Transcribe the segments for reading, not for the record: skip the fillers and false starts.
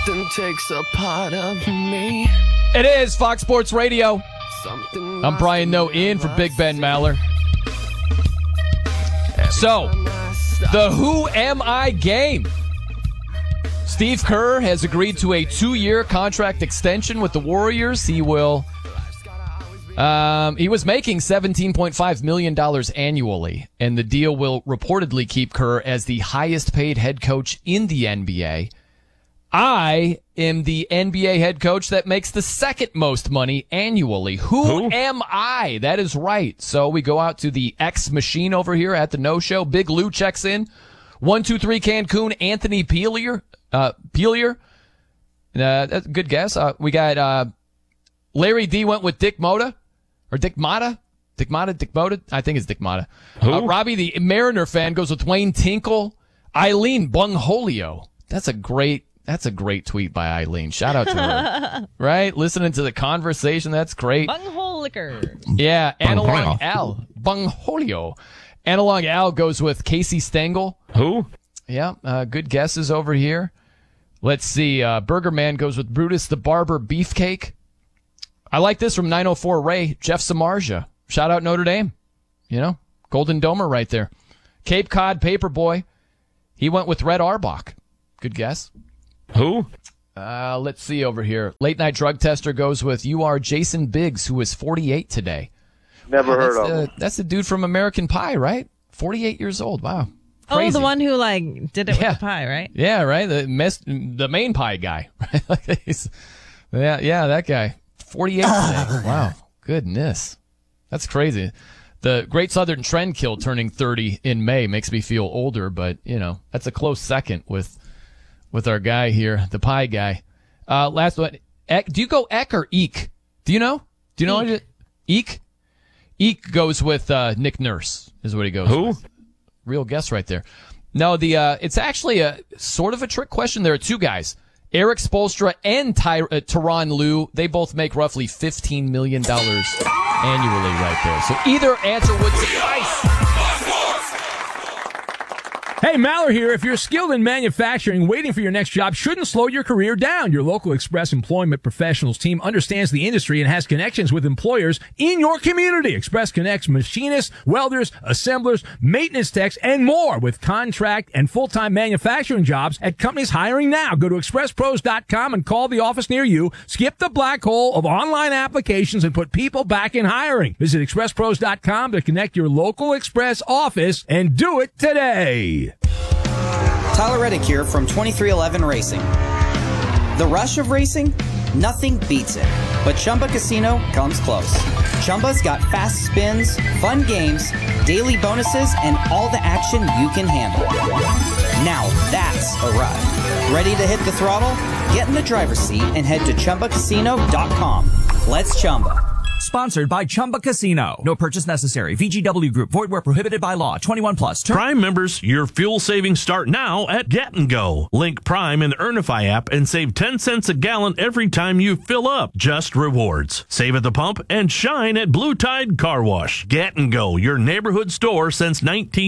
Something takes a part of me. It is Fox Sports Radio. I'm Brian Noe in for Big Ben Maller. So, the Who Am I game. Steve Kerr has agreed to a 2-year contract extension with the Warriors. He will. He was making $17.5 million annually, and the deal will reportedly keep Kerr as the highest paid head coach in the NBA. I am the NBA head coach that makes the second most money annually. Who am I? That is right. So we go out to the X machine over here at the No Show. Big Lou checks in. 123 Cancun, Anthony Pelier. That's a good guess. We got Larry D went with Dick Motta. Or Dick Motta? Dick Motta? I think it's Dick Motta. Robbie, the Mariner fan, goes with Wayne Tinkle. Eileen Bungholio. That's a great tweet by Eileen. Shout out to her. Right? Listening to the conversation. That's great. Bungholiker. Yeah. Analog Al. Bungholio. Analog Al goes with Casey Stengel. Who? Yeah. Good guesses over here. Let's see. Burger Man goes with Brutus the Barber Beefcake. I like this from 904 Ray. Jeff Samardzija. Shout out Notre Dame. You know, Golden Domer right there. Cape Cod Paperboy. He went with Red Auerbach. Good guess. Who? Let's see over here. Late Night Drug Tester goes with you are Jason Biggs, who is 48 today. Never heard of him. That's the dude from American Pie, right? 48 years old. Wow. Crazy. Oh, the one who did it with the pie, right? Yeah, right. The main pie guy. Yeah, that guy. 48 today. Wow. Goodness. That's crazy. The Great Southern Trendkill turning 30 in May makes me feel older, but, you know, that's a close second with our guy here, the pie guy. Last one. Do you go Eck or Eek? Do you know? Do you know what it is? Eek? Eek goes with Nick Nurse, is what he goes with. Real guess right there. No, it's actually a sort of a trick question. There are two guys. Eric Spoelstra and Tyronn Lue, they both make roughly $15 million annually right there. So either answer would suffice. Hey, Maller here. If you're skilled in manufacturing, waiting for your next job shouldn't slow your career down. Your local Express Employment Professionals team understands the industry and has connections with employers in your community. Express connects machinists, welders, assemblers, maintenance techs, and more with contract and full-time manufacturing jobs at companies hiring now. Go to expresspros.com and call the office near you. Skip the black hole of online applications and put people back in hiring. Visit expresspros.com to connect your local Express office and do it today. Tyler Reddick here from 2311 Racing. The rush of racing? Nothing beats it. But Chumba Casino comes close. Chumba's got fast spins, fun games, daily bonuses, and all the action you can handle. Now that's a ride. Ready to hit the throttle? Get in the driver's seat and head to ChumbaCasino.com. Let's Chumba. Sponsored by Chumba Casino. No purchase necessary. VGW Group. Void where prohibited by law. 21 plus. Prime members, your fuel savings start now at Get and Go. Link Prime in the Earnify app and save 10 cents a gallon every time you fill up. Just rewards. Save at the pump and shine at Blue Tide Car Wash. Get and Go, your neighborhood store since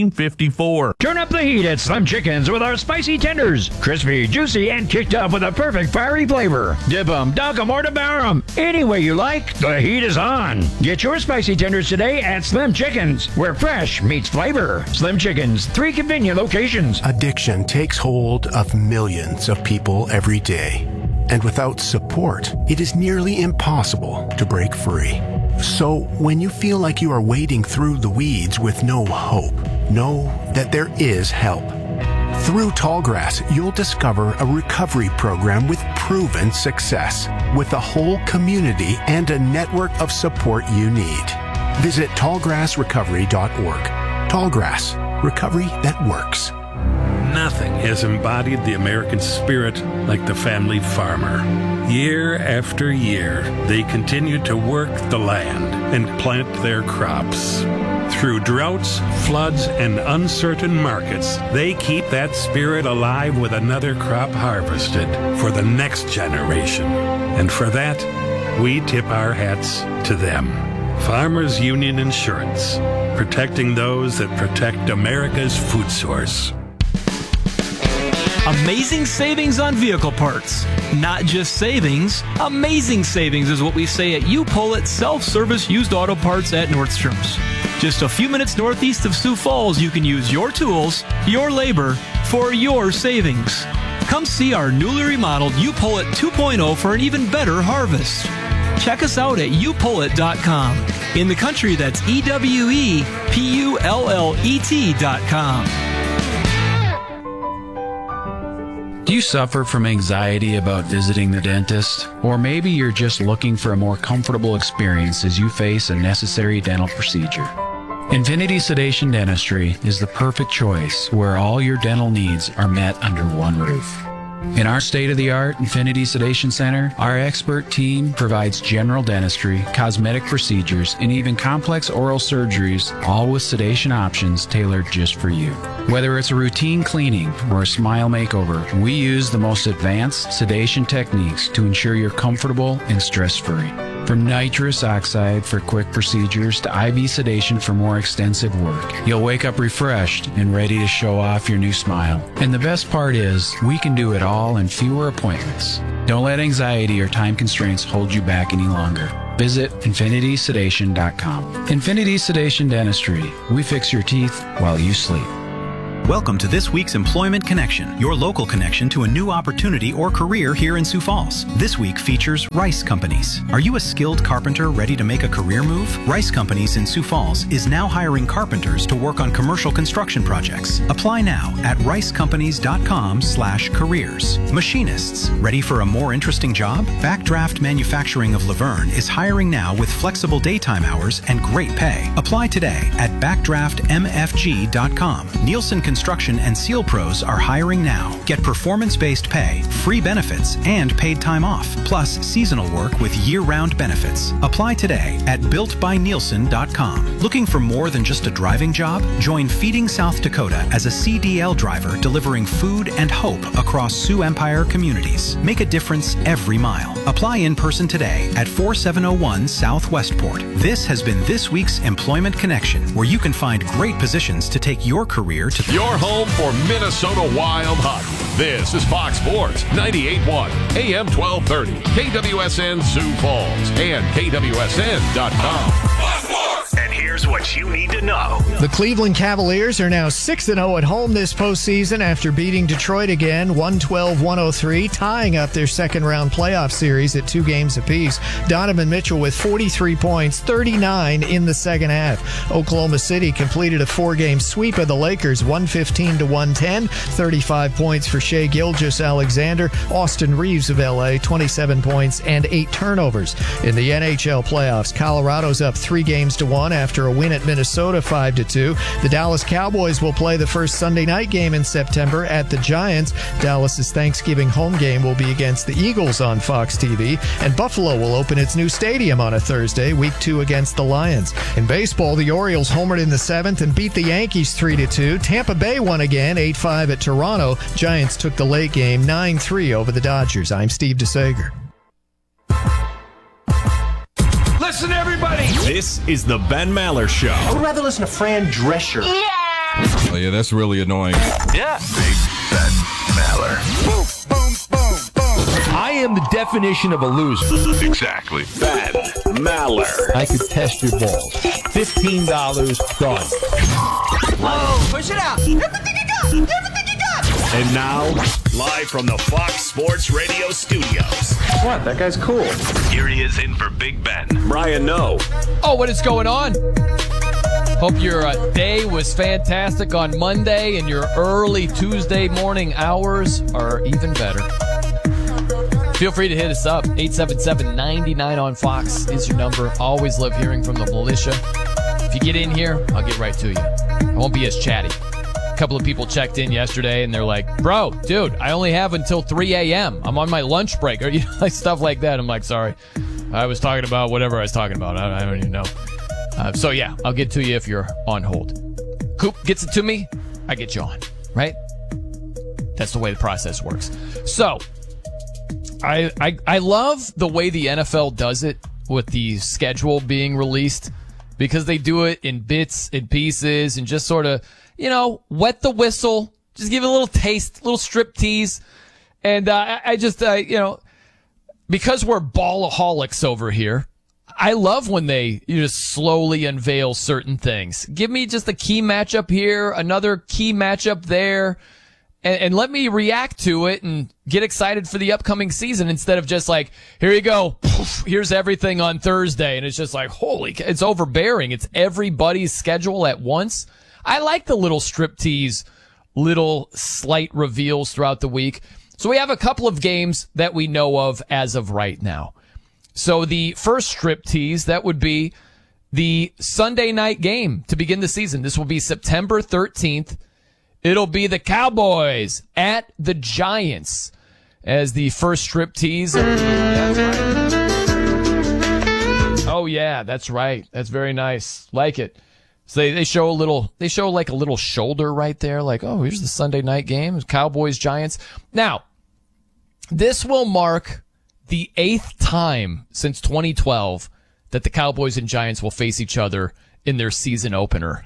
1954. Turn up the heat at Slim Chickens with our spicy tenders. Crispy, juicy, and kicked up with a perfect fiery flavor. Dip them, dunk them, or devour them. Any way you like, the heat is on. Get your spicy tenders today at Slim Chickens, where fresh meets flavor. Slim Chickens, 3 convenient locations. Addiction takes hold of millions of people every day. And without support, it is nearly impossible to break free. So when you feel like you are wading through the weeds with no hope, know that there is help. Through Tallgrass, you'll discover a recovery program with proven success, with a whole community and a network of support you need. Visit tallgrassrecovery.org. Tallgrass, recovery that works. Nothing has embodied the American spirit like the family farmer. Year after year, they continue to work the land and plant their crops. Through droughts, floods, and uncertain markets, they keep that spirit alive with another crop harvested for the next generation. And for that, we tip our hats to them. Farmers Union Insurance, protecting those that protect America's food source. Amazing savings on vehicle parts. Not just savings, amazing savings is what we say at U-Pull self-service used auto parts at Nordstrom's. Just a few minutes northeast of Sioux Falls, you can use your tools, your labor, for your savings. Come see our newly remodeled U-Pull 2.0 for an even better harvest. Check us out at youpullet.com. In the country, that's EWEPULLET.com. Do you suffer from anxiety about visiting the dentist? Or maybe you're just looking for a more comfortable experience as you face a necessary dental procedure. Infinity Sedation Dentistry is the perfect choice where all your dental needs are met under one roof. In our state-of-the-art Infinity Sedation Center, our expert team provides general dentistry, cosmetic procedures, and even complex oral surgeries, all with sedation options tailored just for you. Whether it's a routine cleaning or a smile makeover, we use the most advanced sedation techniques to ensure you're comfortable and stress-free. From nitrous oxide for quick procedures to IV sedation for more extensive work, you'll wake up refreshed and ready to show off your new smile. And the best part is, we can do it all in fewer appointments. Don't let anxiety or time constraints hold you back any longer. Visit infinitysedation.com. Infinity Sedation Dentistry. We fix your teeth while you sleep. Welcome to this week's Employment Connection, your local connection to a new opportunity or career here in Sioux Falls. This week features Rice Companies. Are you a skilled carpenter ready to make a career move? Rice Companies in Sioux Falls is now hiring carpenters to work on commercial construction projects. Apply now at ricecompanies.com/careers. Machinists, ready for a more interesting job? Backdraft Manufacturing of Laverne is hiring now with flexible daytime hours and great pay. Apply today at backdraftmfg.com. Nielsen Construction and Seal Pros are hiring now. Get performance-based pay, free benefits, and paid time off, plus seasonal work with year-round benefits. Apply today at builtbynielsen.com. Looking for more than just a driving job? Join Feeding South Dakota as a CDL driver delivering food and hope across Sioux Empire communities. Make a difference every mile. Apply in person today at 4701 South Westport. This has been this week's Employment Connection, where you can find great positions to take your career to your home for Minnesota Wild hockey. This is Fox Sports 98.1 AM 1230 KWSN Sioux Falls and KWSN.com. And here's what you need to know. The Cleveland Cavaliers are now 6-0 at home this postseason after beating Detroit again 112-103, tying up their second-round playoff series at 2 games apiece. Donovan Mitchell with 43 points, 39 in the second half. Oklahoma City completed a 4-game sweep of the Lakers, 115-110, 35 points for Shai Gilgeous-Alexander. Austin Reeves of L.A., 27 points and 8 turnovers. In the NHL playoffs, Colorado's up 3-1 after a win at Minnesota 5-2. The Dallas Cowboys will play the first Sunday night game in September at the Giants. Dallas's Thanksgiving home game will be against the Eagles on Fox TV, and Buffalo will open its new stadium on a Thursday, week 2 against the Lions. In baseball, the Orioles homered in the 7th and beat the Yankees 3-2. Tampa Bay won again 8-5 at Toronto. Giants took the late game 9-3 over the Dodgers. I'm Steve DeSager. Listen, everybody. This is the Ben Maller Show. I would rather listen to Fran Drescher. Yeah. Oh, yeah, that's really annoying. Yeah. Big Ben Maller. Boom, boom, boom, boom. I am the definition of a loser. Exactly. Ben Maller. I could test your balls. $15 done. Whoa, push it out. Everything you got. Everything you got. And now, live from the Fox Sports Radio studios. What? That guy's cool. Here he is in for Big Ben. Brian Noe. Oh, what is going on? Hope your day was fantastic on Monday and your early Tuesday morning hours are even better. Feel free to hit us up. 877-99 on Fox is your number. Always love hearing from the militia. If you get in here, I'll get right to you. I won't be as chatty. A couple of people checked in yesterday and they're like, bro, dude, I only have until 3 a.m. I'm on my lunch break, or like stuff like that. I'm like, sorry, I was talking about whatever I was talking about. I don't even know. So yeah, I'll get to you if you're on hold. Coop gets it to me, I get you on, right? That's the way the process works. So I love the way the NFL does it with the schedule being released, because they do it in bits and pieces and just sort of, wet the whistle, Just give it a little taste, a little strip tease. And I just, because we're ballaholics over here, I love when they just slowly unveil certain things. Give me just a key matchup here, another key matchup there, and let me react to it and get excited for the upcoming season instead of just like, here you go, poof, here's everything on Thursday. And it's just like, it's overbearing. It's everybody's schedule at once. I like the little strip tease, little slight reveals throughout the week. So we have a couple of games that we know of as of right now. So the first strip tease, that would be the Sunday night game to begin the season. This will be September 13th. It'll be the Cowboys at the Giants as the first strip tease. Oh yeah, that's right. That's very nice. Like it. So they show like a little shoulder right there. Like, oh, here's the Sunday night game. Cowboys, Giants. Now, this will mark the 8th time since 2012 that the Cowboys and Giants will face each other in their season opener.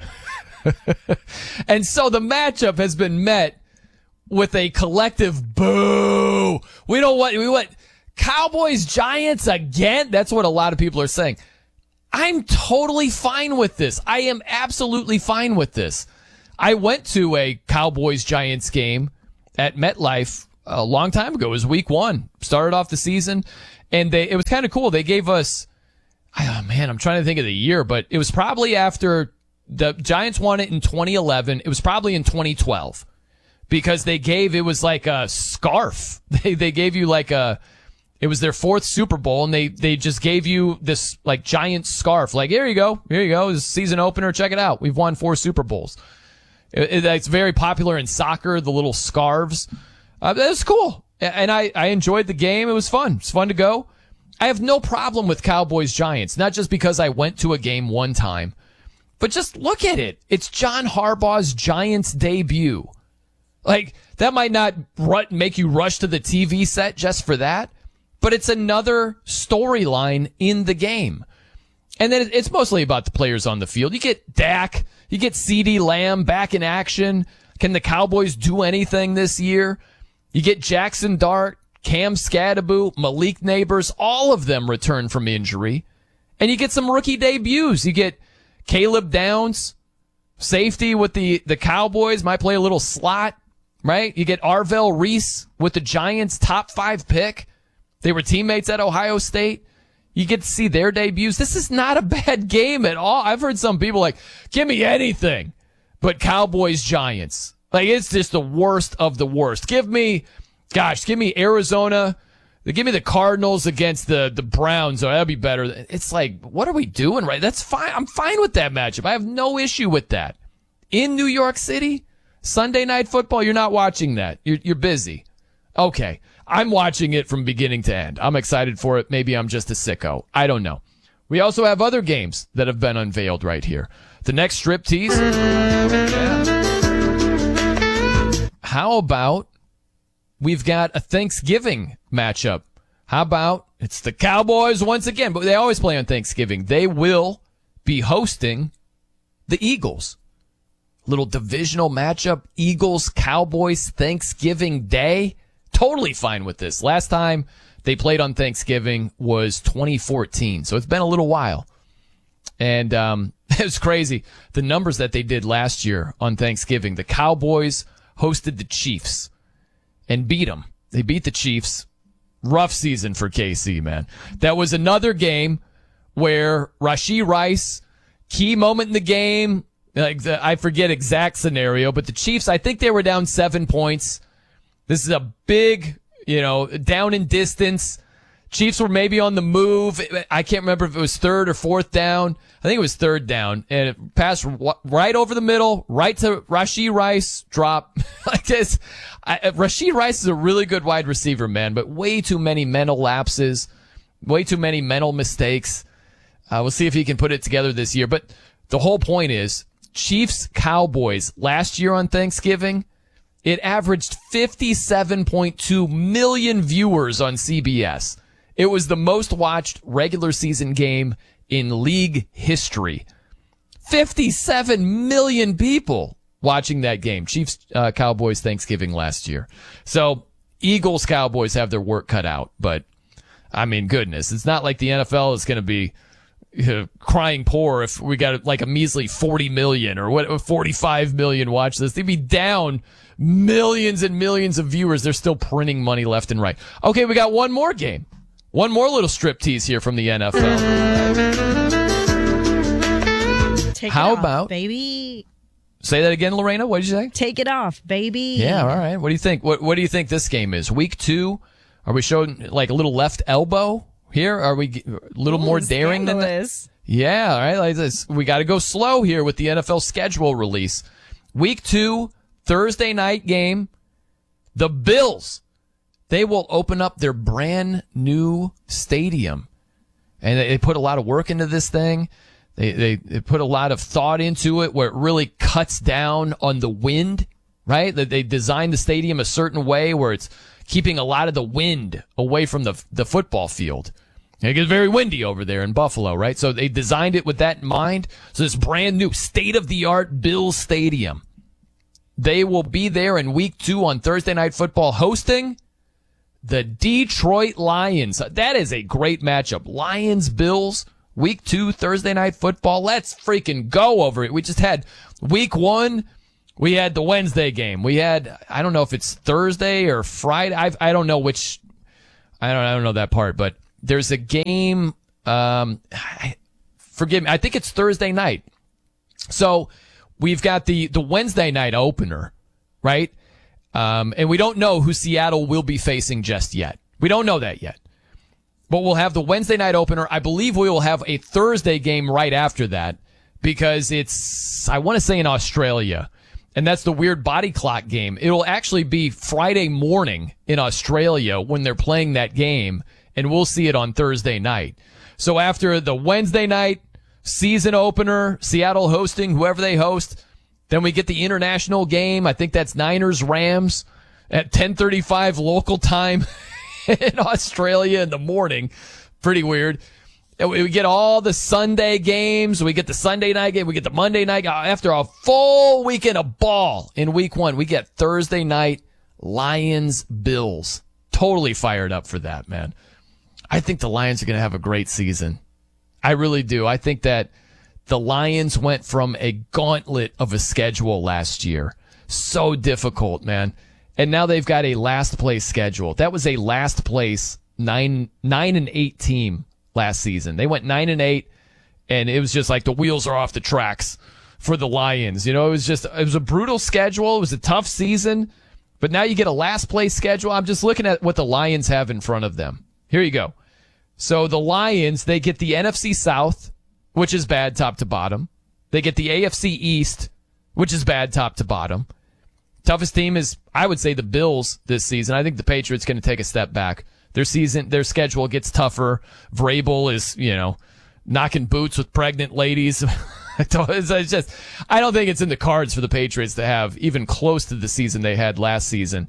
And so the matchup has been met with a collective boo. We want Cowboys, Giants again. That's what a lot of people are saying. I'm totally fine with this. I am absolutely fine with this. I went to a Cowboys Giants game at MetLife a long time ago. It was week 1. Started off the season, and it was kind of cool. They gave us, I'm trying to think of the year, but it was probably after the Giants won it in 2011. It was probably in 2012 because it was like a scarf. They gave you it was their 4th Super Bowl, and they just gave you this like giant scarf. Like, here you go. This season opener. Check it out. We've won 4 Super Bowls. It's very popular in soccer, the little scarves. It was cool. And I enjoyed the game. It was fun. It's fun to go. I have no problem with Cowboys Giants, not just because I went to a game one time, but just look at it. It's John Harbaugh's Giants debut. Like, that might not make you rush to the TV set just for that, but it's another storyline in the game. And then it's mostly about the players on the field. You get Dak, you get CeeDee Lamb back in action. Can the Cowboys do anything this year? You get Jackson Dart, Cam Scadaboo, Malik Neighbors, all of them return from injury. And you get some rookie debuts. You get Caleb Downs, safety with the Cowboys, might play a little slot, right? You get Arvell Reese with the Giants' top 5 pick. They were teammates at Ohio State. You get to see their debuts. This is not a bad game at all. I've heard some people like, give me anything but Cowboys Giants. Like, it's just the worst of the worst. Give me Arizona. Give me the Cardinals against the Browns. Oh, that'd be better. It's like, what are we doing, right? That's fine. I'm fine with that matchup. I have no issue with that. In New York City, Sunday Night Football, you're not watching that. You're busy. Okay. I'm watching it from beginning to end. I'm excited for it. Maybe I'm just a sicko. I don't know. We also have other games that have been unveiled right here. The next strip tease. How about we've got a Thanksgiving matchup? How about it's the Cowboys once again, but they always play on Thanksgiving. They will be hosting the Eagles. Little divisional matchup, Eagles, Cowboys, Thanksgiving Day. Totally fine with this. Last time they played on Thanksgiving was 2014, so it's been a little while. And it was crazy. The numbers that they did last year on Thanksgiving, the Cowboys hosted the Chiefs and beat them. They beat the Chiefs. Rough season for KC, man. That was another game where Rashee Rice, key moment in the game, I forget exact scenario, but the Chiefs, I think they were down 7 points. This is a big, down in distance. Chiefs were maybe on the move. I can't remember if it was 3rd or 4th down. I think it was 3rd down. And it passed right over the middle, right to Rashee Rice, drop. Like this. Rashee Rice is a really good wide receiver, man, but way too many mental lapses, way too many mental mistakes. We'll see if he can put it together this year. But the whole point is, Chiefs Cowboys last year on Thanksgiving, it averaged 57.2 million viewers on CBS. It was the most watched regular season game in league history. 57 million people watching that game. Chiefs, Cowboys Thanksgiving last year. So Eagles, Cowboys have their work cut out. But, I mean, goodness, it's not like the NFL is going to be crying poor if we got like a measly 40 million or 45 million watch this. They'd be down millions and millions of viewers. They're still printing money left and right. Okay, we got one more game. One more little striptease here from the NFL. How about, baby? Say that again, Lorena. What did you say? Take it off, baby. Yeah, all right. What do you think? What do you think this game is? Week 2? Are we showing like a little left elbow here? Are we a little more daring than that? Yeah, all right. Like this. We got to go slow here with the NFL schedule release. Week 2, Thursday night game. The Bills. They will open up their brand new stadium. And they put a lot of work into this thing. They put a lot of thought into it where it really cuts down on the wind, right? They designed the stadium a certain way where it's keeping a lot of the wind away from the football field. It gets very windy over there in Buffalo, right? So they designed it with that in mind. So this brand new state-of-the-art Bills Stadium. They will be there in week 2 on Thursday Night Football hosting the Detroit Lions. That is a great matchup. Lions-Bills, week 2, Thursday Night Football. Let's freaking go over it. We just had week 1. We had the Wednesday game. We had, I don't know if it's Thursday or Friday. I don't know which, I don't know that part, but there's a game, forgive me, I think it's Thursday night. So we've got the Wednesday night opener, right? And we don't know who Seattle will be facing just yet. We don't know that yet. But we'll have the Wednesday night opener. I believe we will have a Thursday game right after that because it's, I want to say in Australia. And that's the weird body clock game. It'll actually be Friday morning in Australia when they're playing that game. And we'll see it on Thursday night. So after the Wednesday night season opener, Seattle hosting whoever they host, then we get the international game. I think that's Niners-Rams at 10:35 local time in Australia in the morning. Pretty weird. And we get all the Sunday games. We get the Sunday night game. We get the Monday night game. After a full weekend of ball in week 1, we get Thursday night Lions-Bills. Totally fired up for that, man. I think the Lions are going to have a great season. I really do. I think that the Lions went from a gauntlet of a schedule last year. So difficult, man. And now they've got a last place schedule. That was a last place 9-8 team last season. They went 9-8 and it was just like the wheels are off the tracks for the Lions. You know, it was a brutal schedule. It was a tough season, but now you get a last place schedule. I'm just looking at what the Lions have in front of them. Here you go. So the Lions, they get the NFC South, which is bad top to bottom. They get the AFC East, which is bad top to bottom. Toughest team is, I would say, the Bills this season. I think the Patriots going to take a step back. Their schedule gets tougher. Vrabel is, knocking boots with pregnant ladies. It's just, I don't think it's in the cards for the Patriots to have even close to the season they had last season.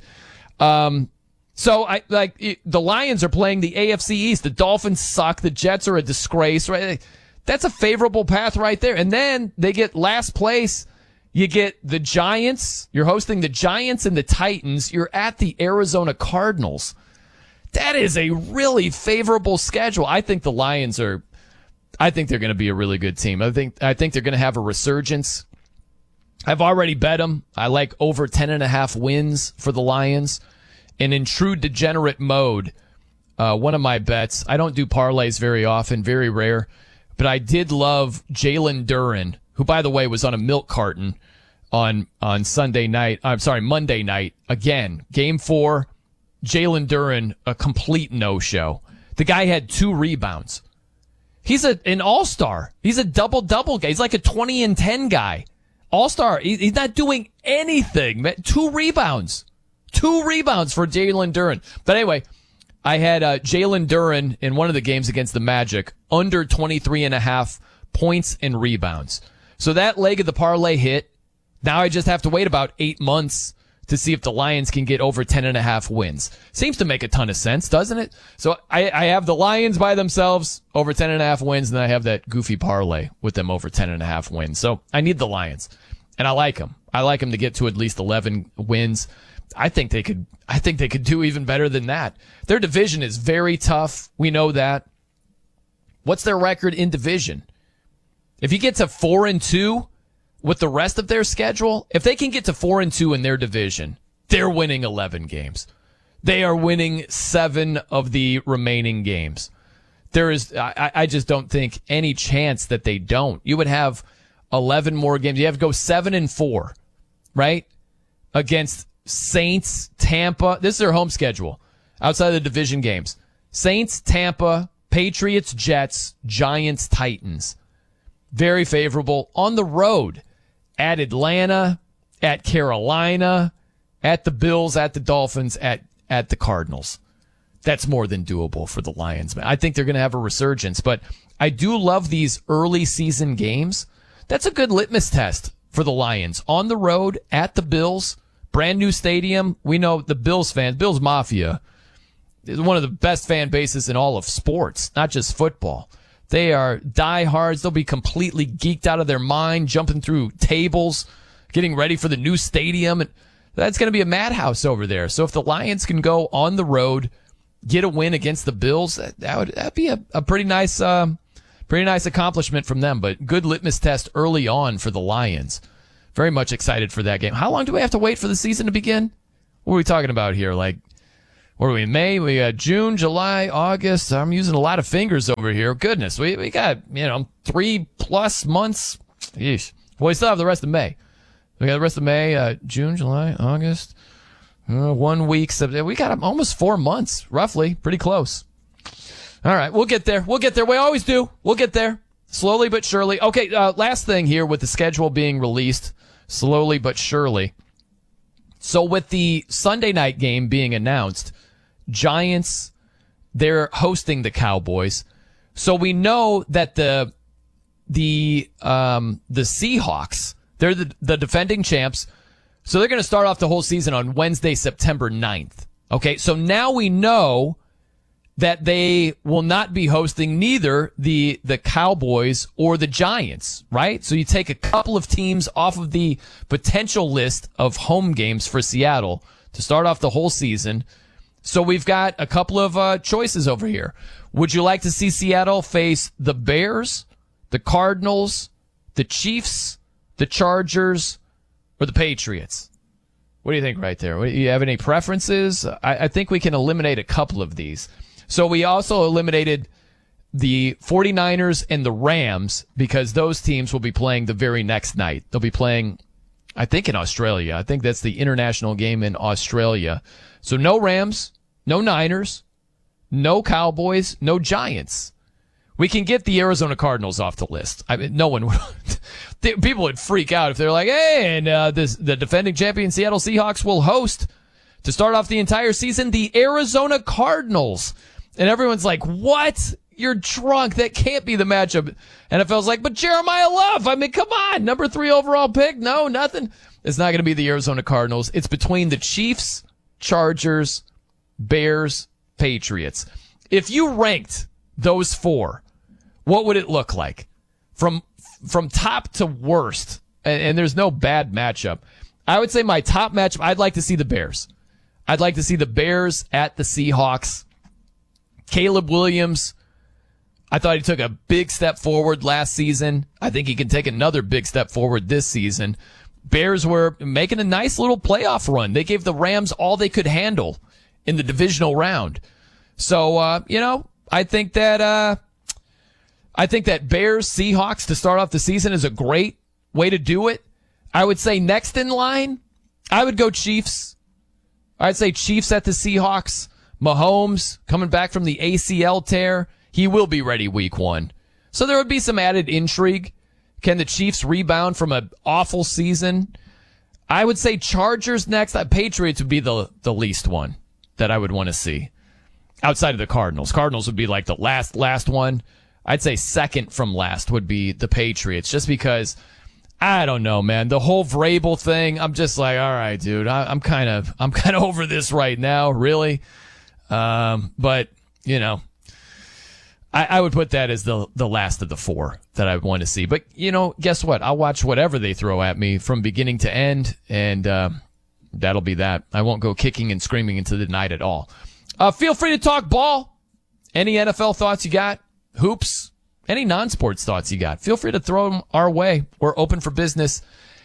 So the Lions are playing the AFC East. The Dolphins suck. The Jets are a disgrace, right? That's a favorable path right there. And then they get last place. You get the Giants. You're hosting the Giants and the Titans. You're at the Arizona Cardinals. That is a really favorable schedule. I think the Lions they're going to be a really good team. I think they're going to have a resurgence. I've already bet them. I like over 10.5 wins for the Lions. And in true degenerate mode, one of my bets, I don't do parlays very often, very rare, but I did love Jalen Duren, who, by the way, was on a milk carton on Monday night. Again, game 4, Jalen Duren, a complete no-show. The guy had 2 rebounds. He's an all-star. He's a double-double guy. He's like a 20 and 10 guy. All-star. He's not doing anything, man. 2 rebounds. 2 rebounds for Jalen Duren. But anyway, I had Jalen Duren in one of the games against the Magic under 23.5 points and rebounds. So that leg of the parlay hit. Now I just have to wait about 8 months to see if the Lions can get over 10.5 wins. Seems to make a ton of sense, doesn't it? So I have the Lions by themselves over 10.5 wins, and then I have that goofy parlay with them over 10.5 wins. So I need the Lions. And I like them. I like them to get to at least 11 wins. I think they could do even better than that. Their division is very tough. We know that. What's their record in division? If you get to 4-2 with the rest of their schedule, if they can get to 4-2 in their division, they're winning 11 games. They are winning 7 of the remaining games. I just don't think any chance that they don't. You would have 11 more games. You have to go 7-4, right? Against Saints, Tampa. This is their home schedule outside of the division games. Saints, Tampa, Patriots, Jets, Giants, Titans. Very favorable. On the road at Atlanta, at Carolina, at the Bills, at the Dolphins, at the Cardinals. That's more than doable for the Lions. I think they're going to have a resurgence, but I do love these early season games. That's a good litmus test for the Lions. On the road at the Bills, brand new stadium. We know the Bills fans, Bills Mafia, is one of the best fan bases in all of sports, not just football. They are diehards. They'll be completely geeked out of their mind, jumping through tables, getting ready for the new stadium. And that's going to be a madhouse over there. So if the Lions can go on the road, get a win against the Bills, that'd be a pretty nice accomplishment from them. But good litmus test early on for the Lions. Very much excited for that game. How long do we have to wait for the season to begin? What are we talking about here? Like, what are we in May? We got June, July, August. I'm using a lot of fingers over here. Goodness, we got 3+ months. Yeesh. Well, we still have the rest of May. We got the rest of May, June, July, August. 1 week. We got almost 4 months, roughly. Pretty close. All right, we'll get there. We always do. We'll get there. Slowly but surely. Okay, last thing here with the schedule being released. Slowly but surely. So with the Sunday night game being announced, Giants, they're hosting the Cowboys. So we know that the Seahawks, they're the defending champs. So they're going to start off the whole season on Wednesday, September 9th. Okay, so now we know that they will not be hosting neither the Cowboys or the Giants, right? So you take a couple of teams off of the potential list of home games for Seattle to start off the whole season. So we've got a couple of choices over here. Would you like to see Seattle face the Bears, the Cardinals, the Chiefs, the Chargers, or the Patriots? What do you think right there? Do you have any preferences? I think we can eliminate a couple of these. So we also eliminated the 49ers and the Rams because those teams will be playing the very next night. They'll be playing, I think, in Australia. I think that's the international game in Australia. So no Rams, no Niners, no Cowboys, no Giants. We can get the Arizona Cardinals off the list. I mean, no one would. People would freak out if they're like, hey, and the defending champion Seattle Seahawks will host to start off the entire season the Arizona Cardinals. And everyone's like, what? You're drunk. That can't be the matchup. NFL's like, but Jeremiah Love. I mean, come on. Number 3 overall pick. No, nothing. It's not going to be the Arizona Cardinals. It's between the Chiefs, Chargers, Bears, Patriots. If you ranked those 4, what would it look like? From top to worst, and there's no bad matchup. I would say my top matchup, I'd like to see the Bears. I'd like to see the Bears at the Seahawks. Caleb Williams, I thought he took a big step forward last season. I think he can take another big step forward this season. Bears were making a nice little playoff run. They gave the Rams all they could handle in the divisional round. So, I think that Bears Seahawks to start off the season is a great way to do it. I would say next in line, I would go Chiefs. I'd say Chiefs at the Seahawks. Mahomes coming back from the ACL tear. He will be ready week 1. So there would be some added intrigue. Can the Chiefs rebound from an awful season? I would say Chargers next. Patriots would be the least one that I would want to see. Outside of the Cardinals. Cardinals would be like the last one. I'd say second from last would be the Patriots, just because, I don't know, man. The whole Vrabel thing, I'm just like, all right, dude, I'm kind of over this right now, really. But, I would put that as the last of the four that I want to see. But, guess what? I'll watch whatever they throw at me from beginning to end, and that'll be that. I won't go kicking and screaming into the night at all. Feel free to talk ball. Any NFL thoughts you got? Hoops? Any non-sports thoughts you got? Feel free to throw them our way. We're open for business.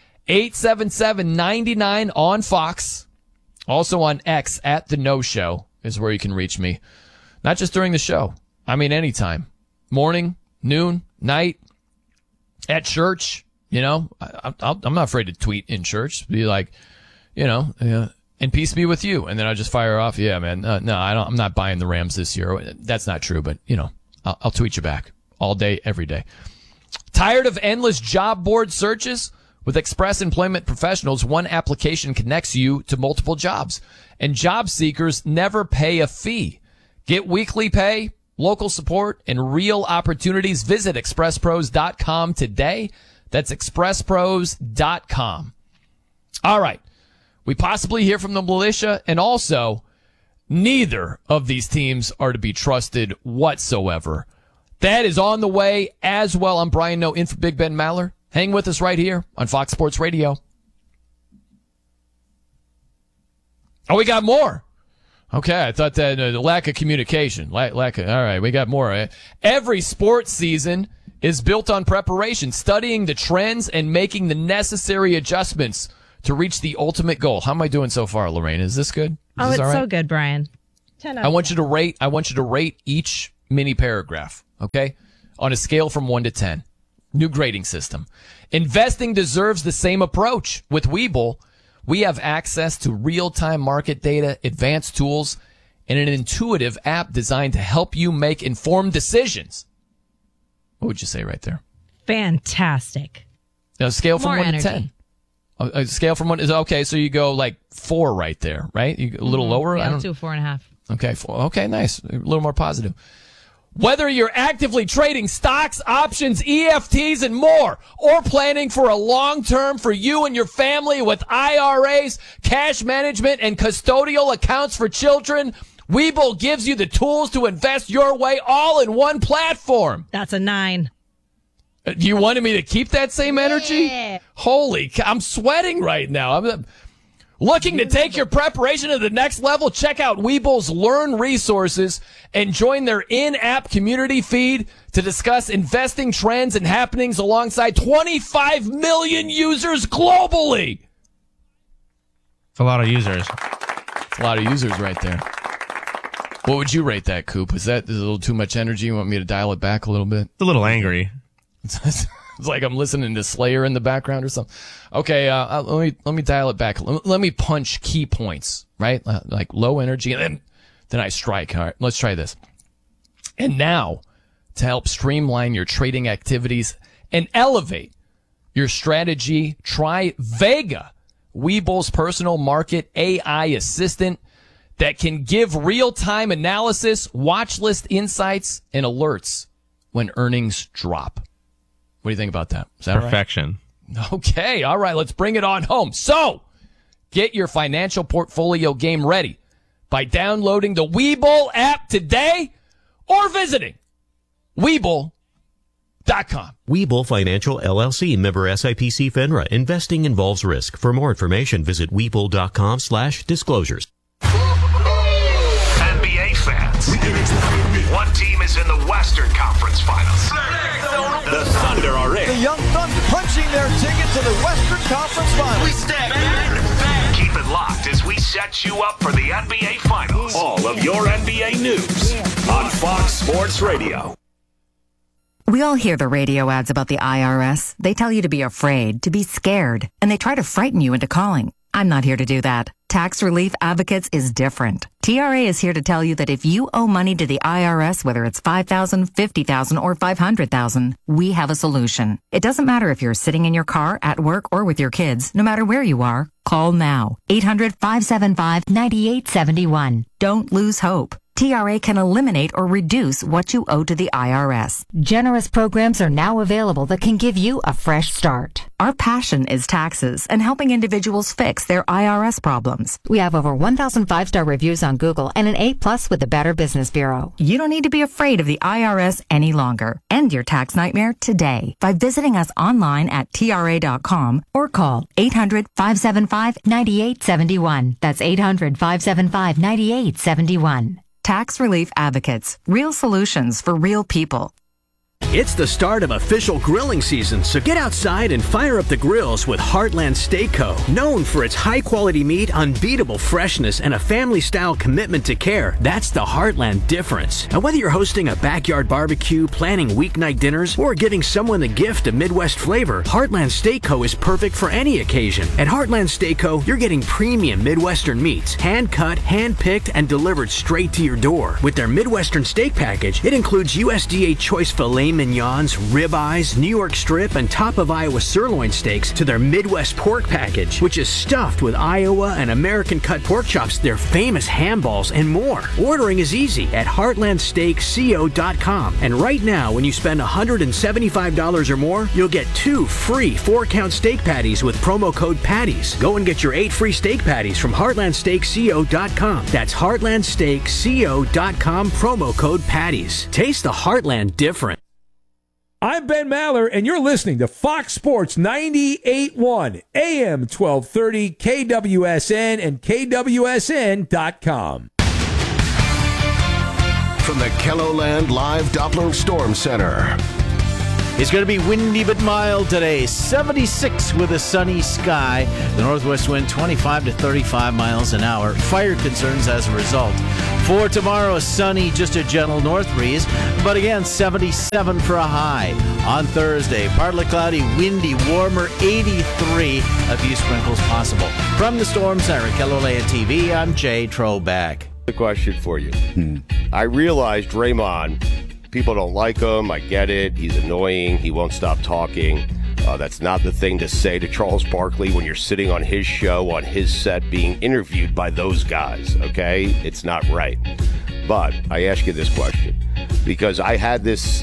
877-99 on Fox. Also on X at The No Show is where you can reach me. Not just during the show. I mean, anytime. Morning, noon, night, at church. I'm not afraid to tweet in church. Be like, and peace be with you. And then I'll just fire off. Yeah, man. No, I'm not buying the Rams this year. That's not true, but I'll tweet you back all day, every day. Tired of endless job board searches? With Express Employment Professionals, one application connects you to multiple jobs, and job seekers never pay a fee. Get weekly pay, local support, and real opportunities. Visit expresspros.com today. That's expresspros.com. All right. We possibly hear from the militia, and also neither of these teams are to be trusted whatsoever. That is on the way as well. I'm Brian Noe in for Big Ben Maller. Hang with us right here on Fox Sports Radio. Oh, we got more. Okay, I thought that lack of communication. All right, we got more. Every sports season is built on preparation, studying the trends and making the necessary adjustments to reach the ultimate goal. How am I doing so far, Lorraine? Is this good? It's all right? So good, Brian. 10 out of 10. I want you to rate each mini paragraph, okay? On a scale from 1 to 10. New grading system. Investing deserves the same approach. With Webull, we have access to real-time market data, advanced tools, and an intuitive app designed to help you make informed decisions. What would you say right there? Fantastic. Now, scale from More 1 energy. to 10. A scale from 1 is okay, so you go like 4 right there, right? A little lower? Yeah, let's do 4.5. Okay, 4. Okay, nice. A little more positive. Whether you're actively trading stocks, options, EFTs, and more, or planning for a long-term for you and your family with IRAs, cash management, and custodial accounts for children, Webull gives you the tools to invest your way all in one platform. That's a 9. You wanted me to keep that same energy? Yeah. Holy cow, I'm sweating right now. I'm looking to take your preparation to the next level? Check out Webull's Learn resources and join their in-app community feed to discuss investing trends and happenings alongside 25 million users globally. It's a lot of users. It's a lot of users right there. What would you rate that, Coop? Is that a little too much energy? You want me to dial it back a little bit? It's a little angry. It's like I'm listening to Slayer in the background or something. Okay, let me dial it back. Let me punch key points, right? Like low energy, and then I strike. All right, let's try this. And now, to help streamline your trading activities and elevate your strategy, try Vega, Webull's personal market AI assistant that can give real-time analysis, watch list insights, and alerts when earnings drop. What do you think about that? Is that perfection? Right? Okay, all right, let's bring it on home. So, get your financial portfolio game ready by downloading the Webull app today or visiting Webull.com. Webull Financial LLC, member SIPC FINRA. Investing involves risk. For more information, visit Webull.com/disclosures. NBA fans, one team is in the Western Conference Finals. The Thunder are in. The Young Thunder punching their ticket to the Western Conference Finals. We stand back. Keep it locked as we set you up for the NBA Finals. All of your NBA news on Fox Sports Radio. We all hear the radio ads about the IRS. They tell you to be afraid, to be scared, and they try to frighten you into calling. I'm not here to do that. Tax Relief Advocates is different. TRA is here to tell you that if you owe money to the IRS, whether it's $5,000, $50,000, or $500,000, we have a solution. It doesn't matter if you're sitting in your car, at work, or with your kids. No matter where you are, call now. 800-575-9871. Don't lose hope. TRA can eliminate or reduce what you owe to the IRS. Generous programs are now available that can give you a fresh start. Our passion is taxes and helping individuals fix their IRS problems. We have over 1,000 5-star reviews on Google and an A+ with the Better Business Bureau. You don't need to be afraid of the IRS any longer. End your tax nightmare today by visiting us online at TRA.com or call 800-575-9871. That's 800-575-9871. Tax Relief Advocates. Real solutions for real people. It's the start of official grilling season, so get outside and fire up the grills with Heartland Steak Co. Known for its high-quality meat, unbeatable freshness, and a family-style commitment to care, that's the Heartland difference. And whether you're hosting a backyard barbecue, planning weeknight dinners, or giving someone the gift of Midwest flavor, Heartland Steak Co. is perfect for any occasion. At Heartland Steak Co., you're getting premium Midwestern meats, hand-cut, hand-picked, and delivered straight to your door. With their Midwestern steak package, it includes USDA choice filet mignons, ribeyes, New York strip, and top of Iowa sirloin steaks to their Midwest pork package, which is stuffed with Iowa and American cut pork chops, their famous ham balls, and more. Ordering is easy at heartlandsteakco.com. And right now, when you spend $175 or more, you'll get 2 free 4-count steak patties with promo code PATTIES. Go and get your 8 free steak patties from heartlandsteakco.com. That's heartlandsteakco.com, promo code PATTIES. Taste the Heartland different. I'm Ben Maller, and you're listening to Fox Sports 98.1 AM 1230 KWSN and KWSN.com. From the KELOLAND Live Doppler Storm Center. It's going to be windy but mild today. 76 with a sunny sky. The northwest wind 25 to 35 miles an hour. Fire concerns as a result. For tomorrow, sunny, just a gentle north breeze. But again, 77 for a high. On Thursday, partly cloudy, windy, warmer, 83. A few sprinkles possible. From the Storm Center, KELOLAND TV, I'm Jay Troback. The question for you. I realize Draymond, people don't like him. I get it. He's annoying. He won't stop talking. That's not the thing to say to Charles Barkley when you're sitting on his show, on his set, being interviewed by those guys, okay? It's not right. But I ask you this question because I had this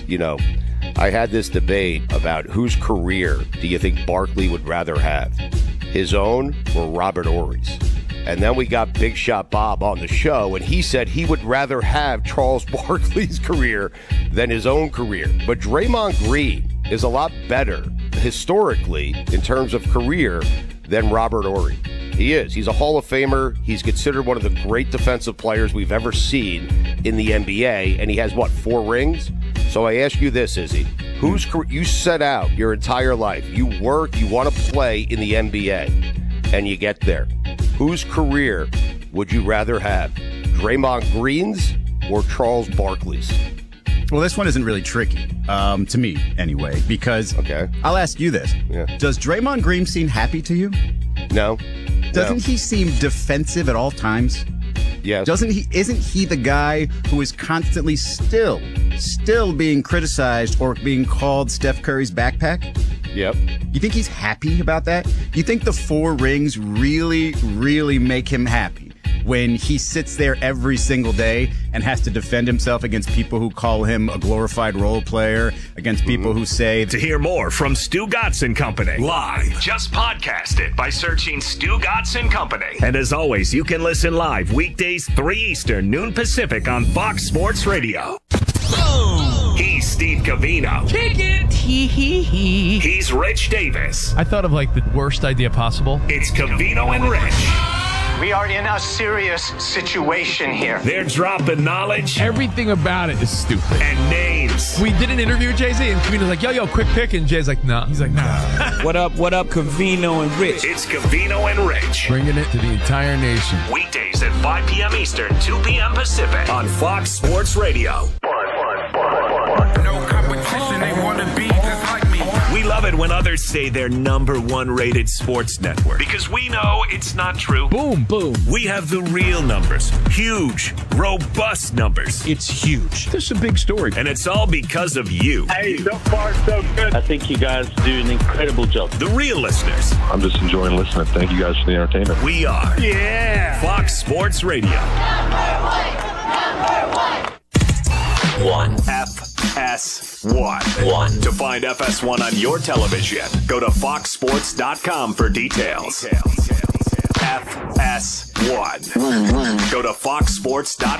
debate about whose career do you think Barkley would rather have, his own or Robert Horry's? And then we got Big Shot Bob on the show, and he said he would rather have Charles Barkley's career than his own career. But Draymond Green is a lot better historically in terms of career than Robert Horry. He is. He's a Hall of Famer. He's considered one of the great defensive players we've ever seen in the NBA, and he has, 4 rings? So I ask you this, Izzy. You set out your entire life. You work, you want to play in the NBA, and you get there. Whose career would you rather have? Draymond Green's or Charles Barkley's? Well, this one isn't really tricky, to me anyway, because I'll ask you this. Yeah. Does Draymond Green seem happy to you? No. Doesn't he seem defensive at all times? Yes. Isn't he the guy who is constantly still being criticized or being called Steph Curry's backpack? Yep. You think he's happy about that? You think the 4 rings really, really make him happy when he sits there every single day and has to defend himself against people who call him a glorified role player, against people who say... To hear more from Stu Gatz and Company live, just podcast it by searching Stu Gatz and Company. And as always, you can listen live weekdays 3 Eastern, noon Pacific on Fox Sports Radio. He's Steve Covino. Kick it. He's Rich Davis. I thought of the worst idea possible. It's Covino and Rich. We are in a serious situation here. They're dropping knowledge. Everything about it is stupid. And names. We did an interview with Jay-Z, and Covino's like, yo, quick pick. And Jay's like, nah. He's like, nah. What up, Covino and Rich? It's Covino and Rich. Bringing it to the entire nation. Weekdays at 5 p.m. Eastern, 2 p.m. Pacific on Fox Sports Radio. No competition, they want to be just like me. We love it when others say they're #1 rated sports network because we know it's not true. Boom, boom. We have the real numbers. Huge, robust numbers. It's huge. This is a big story. And it's all because of you. Hey, so far so good. I think you guys do an incredible job. The real listeners. I'm just enjoying listening. Thank you guys for the entertainment. We are. Yeah. Fox Sports Radio. 1. FS1. To find FS1 on your television, go to foxsports.com for details. FS1. Go to foxsports.com.